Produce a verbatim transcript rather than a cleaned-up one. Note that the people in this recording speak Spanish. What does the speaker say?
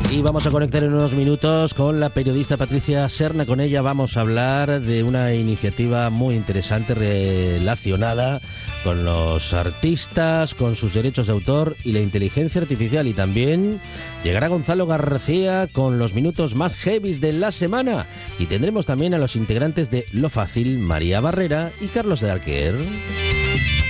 Y vamos a conectar en unos minutos con la periodista Patricia Serna. Con ella vamos a hablar de una iniciativa muy interesante relacionada con los artistas, con sus derechos de autor y la inteligencia artificial. Y también llegará Gonzalo García con los minutos más heavies de la semana. Y tendremos también a los integrantes de Lo Fácil, María Barrera y Carlos de Alquer.